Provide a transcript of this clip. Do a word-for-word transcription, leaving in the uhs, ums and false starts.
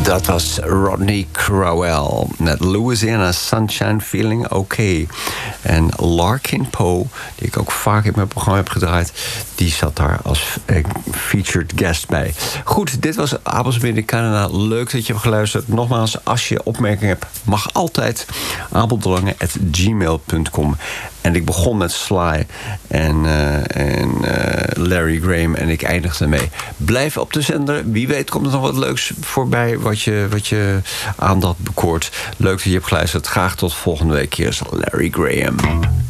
Dat was Rodney Crowell met Louisiana Sunshine Feeling OK. En Larkin Poe, die ik ook vaak in mijn programma heb gedraaid, die zat daar als eh, featured guest bij. Goed, dit was Abelsbinnen in Canada. Leuk dat je hebt geluisterd. Nogmaals, als je opmerkingen hebt, mag altijd abeldelange at gmail punt com. En ik begon met Sly en, uh, en uh, Larry Graham en ik eindigde mee. Blijf op de zender. Wie weet komt er nog wat leuks voorbij wat je, wat je aandacht bekoort. Leuk dat je hebt geluisterd. Graag tot volgende week. Hier is Larry Graham.